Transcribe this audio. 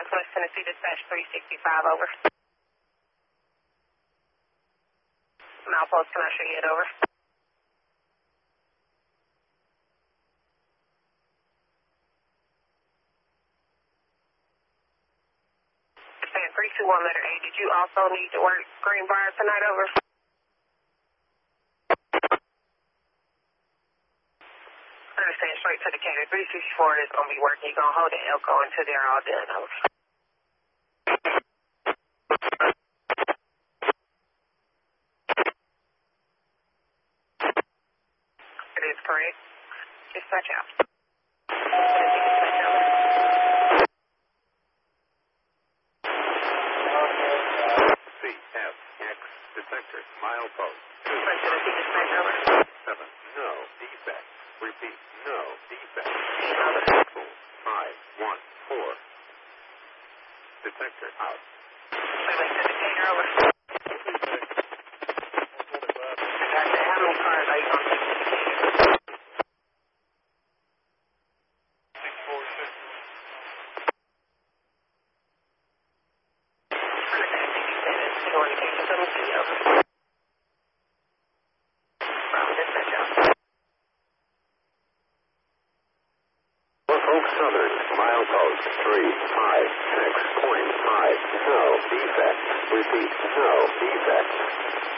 Southwest Tennessee Dispatch 365, over. Milepost, can I show you it, over? Dispatch 321, letter A. Did you also need to work Greenbrier tonight, over? I understand, straight to the Decatur. 364 is going to be working. You're going to hold the Elko until they're all done, over. It is correct. Dispatch out. Tennessee Dispatch, over. CFX detector, milepost. Southwest Tennessee Dispatch, over. 7, no defect. Repeat, no defect. Over. 514. Detector out. Southwest to Decatur, over. Gotcha. How many cars are you going to take to Decatur? 646. Understand, 67. You want to take to Tennessee, over. From Dispatch, out. Oak Southern, milepost 356.5, no defect. Repeat, no defect.